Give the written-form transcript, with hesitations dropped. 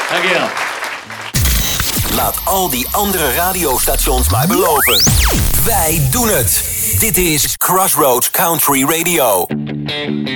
Dankjewel. Laat al die andere radiostations maar beloven. Wij doen het. Dit is Crossroads Country Radio.